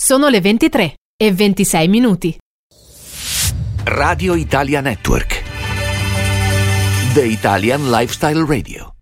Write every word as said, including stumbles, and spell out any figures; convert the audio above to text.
Sono le ventitré e ventisei minuti. Radio Italia Network. The Italian Lifestyle Radio.